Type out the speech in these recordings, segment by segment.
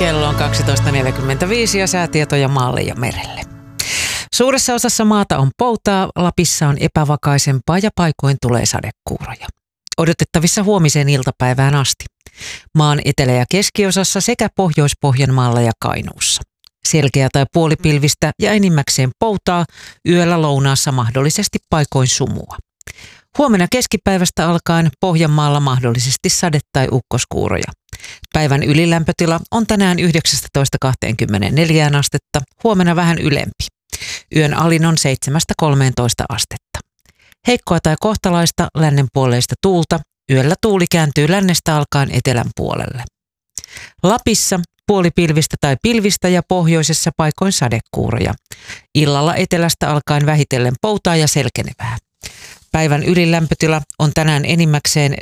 Kello on 12.45 ja säätietoja maalle ja merelle. Suuressa osassa maata on poutaa, Lapissa on epävakaisempaa ja paikoin tulee sadekuuroja. Odotettavissa huomiseen iltapäivään asti. Maan etelä- ja keskiosassa sekä Pohjois-Pohjanmaalla ja Kainuussa. Selkeä tai puolipilvistä ja enimmäkseen poutaa, yöllä lounaassa mahdollisesti paikoin sumua. Huomenna keskipäivästä alkaen Pohjanmaalla mahdollisesti sade- tai ukkoskuuroja. Päivän ylilämpötila on tänään 19-24 astetta, huomenna vähän ylempi. Yön alin on 7-13 astetta. Heikkoa tai kohtalaista lännenpuoleista tuulta, yöllä tuuli kääntyy lännestä alkaen etelän puolelle. Lapissa puolipilvistä tai pilvistä ja pohjoisessa paikoin sadekuuroja. Illalla etelästä alkaen vähitellen poutaa ja selkenevää. Päivän ylilämpötila on tänään enimmäkseen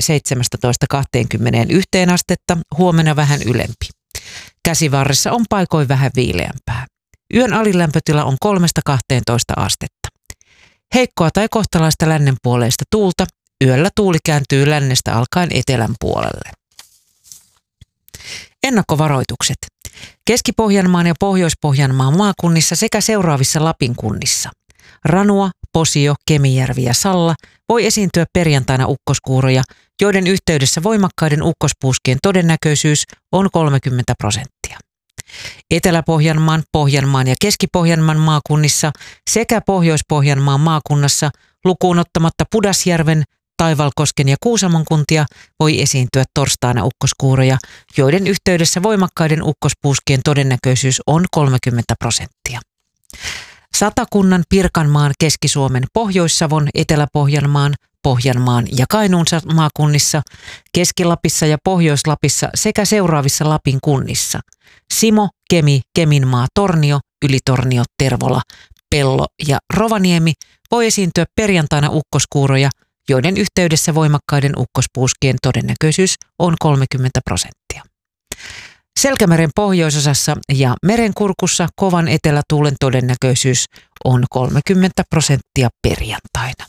17-21 astetta, huomenna vähän ylempi. Käsivarressa on paikoin vähän viileämpää. Yön alilämpötila on 3-12 astetta. Heikkoa tai kohtalaista lännenpuoleista tuulta, yöllä tuuli kääntyy lännestä alkaen etelän puolelle. Ennakkovaroitukset. Keski-Pohjanmaan ja Pohjois-Pohjanmaan maakunnissa sekä seuraavissa Lapin kunnissa. Ranua, Posio, Kemijärvi ja Salla voi esiintyä perjantaina ukkoskuuroja, joiden yhteydessä voimakkaiden ukkospuuskien todennäköisyys on 30%. Etelä-Pohjanmaan, Pohjanmaan ja Keski-Pohjanmaan maakunnissa sekä Pohjois-Pohjanmaan maakunnassa lukuun ottamatta Pudasjärven, Taivalkosken ja Kuusamon kuntia voi esiintyä torstaina ukkoskuuroja, joiden yhteydessä voimakkaiden ukkospuuskien todennäköisyys on 30%. Satakunnan, Pirkanmaan, Keski-Suomen, Pohjois-Savon, Etelä-Pohjanmaan, Pohjanmaan ja Kainuun maakunnissa, Keski-Lapissa ja Pohjois-Lapissa sekä seuraavissa Lapin kunnissa. Simo, Kemi, Keminmaa, Tornio, Ylitornio, Tervola, Pello ja Rovaniemi voi esiintyä perjantaina ukkoskuuroja, joiden yhteydessä voimakkaiden ukkospuuskien todennäköisyys on 30%. Selkämeren pohjoisosassa ja merenkurkussa kovan etelätuulen todennäköisyys on 30% perjantaina.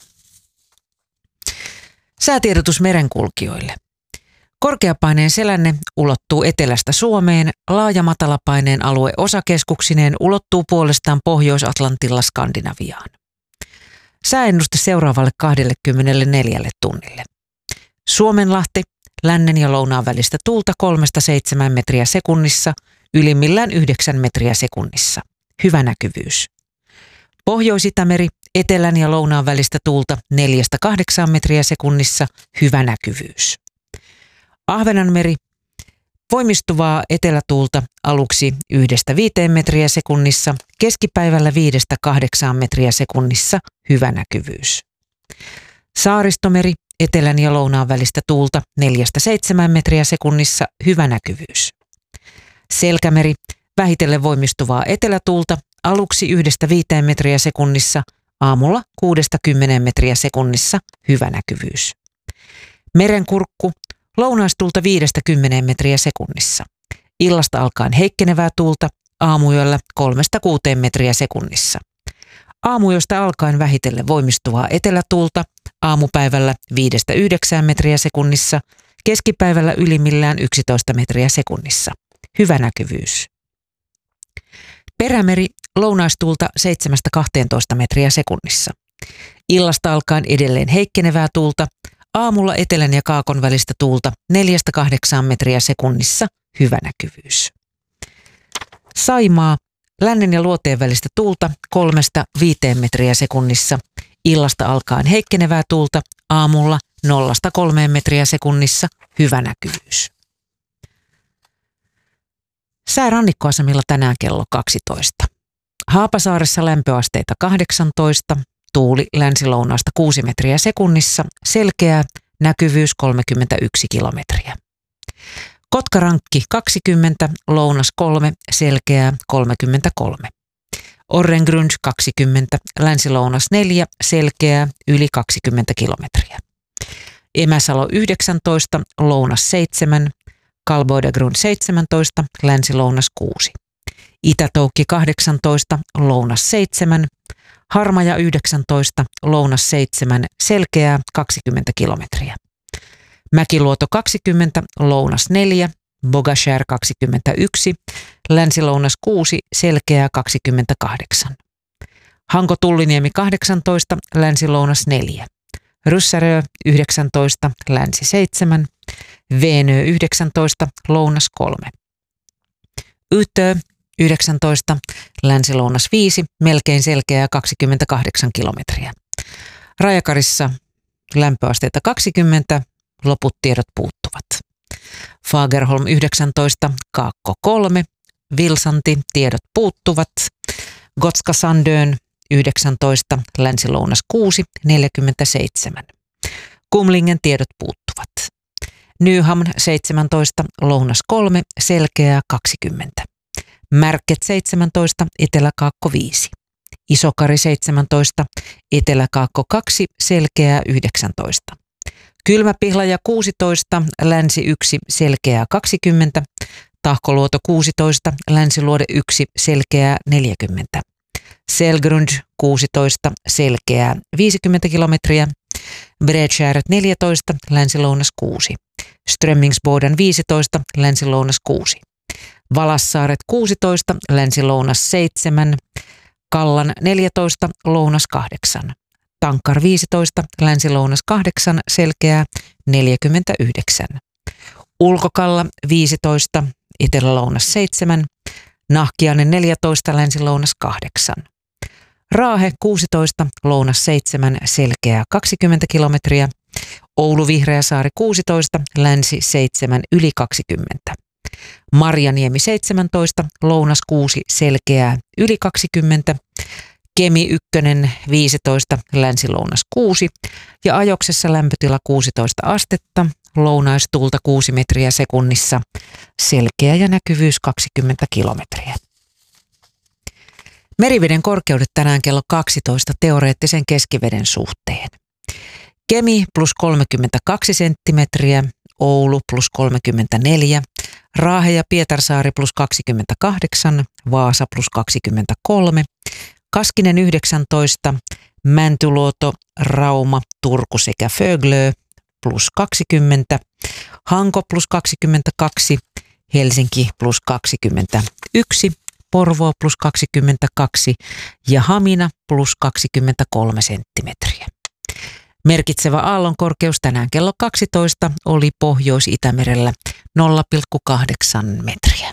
Säätiedotus merenkulkijoille. Korkeapaineen selänne ulottuu etelästä Suomeen, laaja matalapaineen alue osakeskuksineen ulottuu puolestaan Pohjois-Atlantilla Skandinaviaan. Sääennuste seuraavalle 24 tunnille. Suomenlahti, lännen ja lounaan välistä tuulta 3-7 metriä sekunnissa, ylimmillään 9 metriä sekunnissa. Hyvä näkyvyys. Pohjois-Itämeri, etelän ja lounaan välistä tuulta 4-8 metriä sekunnissa, hyvä näkyvyys. Ahvenanmeri, voimistuvaa etelätuulta aluksi 1-5 metriä sekunnissa, keskipäivällä 5-8 metriä sekunnissa, hyvä näkyvyys. Saaristomeri, etelän ja lounaan välistä tuulta 4-7 metriä sekunnissa, hyvä näkyvyys. Selkämeri, vähitellen voimistuvaa etelätuulta aluksi 1-5 metriä sekunnissa, aamulla 6-10 metriä sekunnissa, hyvä näkyvyys. Merenkurkku, lounaistulta 5-10 metriä sekunnissa. Illasta alkaen heikkenevää tuulta, aamuyöllä 3-6 metriä sekunnissa. Aamuyöstä alkaen vähitellen voimistuvaa etelätuulta, aamupäivällä 5-9 metriä sekunnissa, keskipäivällä ylimmillään 11 metriä sekunnissa. Hyvä näkyvyys. Perämeri, lounaistuulta 7-12 metriä sekunnissa. Illasta alkaen edelleen heikkenevää tuulta, aamulla etelän ja kaakon välistä tuulta 4-8 metriä sekunnissa, hyvä näkyvyys. Saimaa, lännen ja luoteen välistä tuulta 3-5 metriä sekunnissa, illasta alkaen heikkenevää tuulta, aamulla 0-3 metriä sekunnissa, hyvä näkyvyys. Sää rannikkoasemilla tänään kello 12. Haapasaaressa lämpöasteita 18, tuuli länsilounaasta 6 metriä sekunnissa, selkeää, näkyvyys 31 kilometriä. Kotkarankki 20, lounas 3, selkeää 33. Orrengrund 20, länsilounas 4, selkeää yli 20 kilometriä. Emäsalo 19, lounas 7, Kalboidagrund 17, länsilounas 6. Itätoukki 18, lounas 7, Harmaja 19, lounas 7, selkeää 20 kilometriä. Mäkiluoto 20, lounas 4, Bogashär 21, Länsi-Lounas 6, Selkeää 28. Hanko-Tulliniemi 18, Länsi-Lounas 4. Ryssärö 19, Länsi 7. Veenö 19, Lounas 3. Ytö 19, Länsi-Lounas 5, melkein Selkeää 28 kilometriä. Rajakarissa lämpöasteita 20, loput tiedot puuttuvat. Fagerholm 19, Kaakko 3, Vilsanti, tiedot puuttuvat. Gotska Sandön 19, Länsi-Lounas 6, 47. Kumlingen tiedot puuttuvat. Nyhamn 17, Lounas 3, Selkeää 20. Märket 17, Etelä-Kaakko 5. Isokari 17, Etelä-Kaakko 2, Selkeää 19. Kylmäpihlaja 16, Länsi 1, Selkeää 20. Tahkoluoto 16, Länsiluode 1, Selkeää 40. Selgrund 16, Selkeää 50 kilometriä. Bredskäret 14, Länsi-Lounas 6. Strömmingsboden 15, Länsi-Lounas 6. Valassaaret 16, Länsi-Lounas 7. Kallan 14, Lounas 8. Tankar 15, Länsi-Lounas 8, Selkeää 49. Ulkokalla 15, Etelä-Lounas 7. Nahkiainen 14, Länsi-Lounas 8. Raahe 16, Lounas 7, Selkeää 20 kilometriä. Oulu Vihreäsaari 16, Länsi 7, yli 20. Marjaniemi 17, Lounas 6, Selkeää yli 20. Kemi 1, 15, Länsi-Lounas 6 ja Ajoksessa lämpötila 16 astetta, lounaistuulta 6 metriä sekunnissa, selkeä ja näkyvyys 20 kilometriä. Meriveden korkeudet tänään kello 12 teoreettisen keskiveden suhteen. Kemi plus 32 senttimetriä, Oulu plus 34, Raahe ja Pietarsaari plus 28, Vaasa plus 23, Kaskinen 19, Mäntyluoto, Rauma, Turku sekä Föglö plus 20, Hanko plus 22, Helsinki plus 21, Porvoo plus 22 ja Hamina plus 23 senttimetriä. Merkitsevä aallonkorkeus tänään kello 12 oli Pohjois-Itämerellä 0,8 metriä.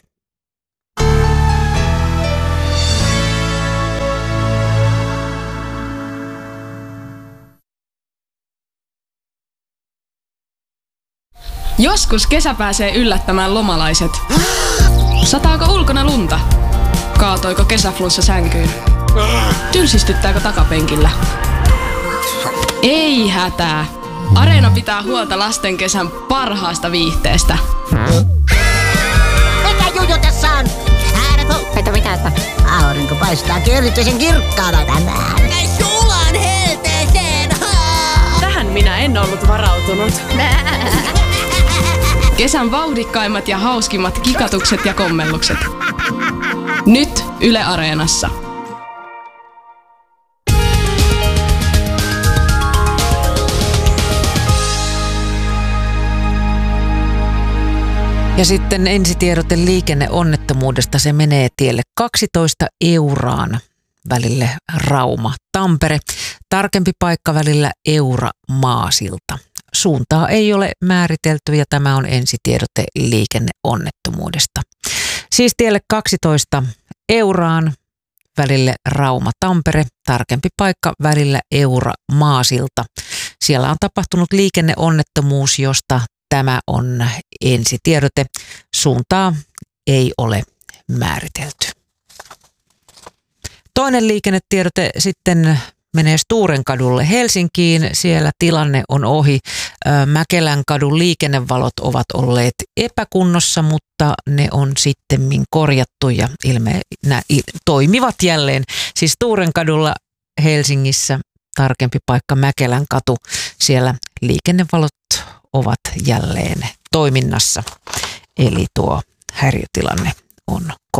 Joskus kesä pääsee yllättämään lomalaiset. Sataako ulkona lunta? Kaatoiko kesäflunssa sänkyyn? Tylsistyttääkö takapenkillä? Ei hätää. Areena pitää huolta lasten kesän parhaasta viihteestä. Mikä Juju tässä on? Mitä mitä? Aurinko paistaa erityisen kirkkaana tänään. Näin sulan helteeseen. Tähän minä en ollut varautunut. Kesän vauhdikkaimmat ja hauskimmat kikatukset ja kommellukset. Nyt Yle Areenassa. Ja sitten ensitiedote liikenneonnettomuudesta. Se menee tielle 12 Euraan välille Rauma-Tampere. Tarkempi paikka välillä Eura-Maasilta. Suuntaa ei ole määritelty ja tämä on ensitiedote liikenneonnettomuudesta. Siis tielle 12 Euraan välille Rauma-Tampere. Tarkempi paikka välillä Eura-Maasilta. Siellä on tapahtunut liikenneonnettomuus, josta tämä on ensitiedote. Suuntaa ei ole määritelty. Toinen liikennetiedote sitten menee Sturenkadulle Helsinkiin. Siellä tilanne on ohi. Mäkelän kadun liikennevalot ovat olleet epäkunnossa, mutta ne on sittemmin korjattu ja toimivat jälleen. Siis Sturenkadulla Helsingissä, tarkempi paikka Mäkelän katu, siellä liikennevalot ovat jälleen toiminnassa. Eli tuo häiriötilanne on korjattu.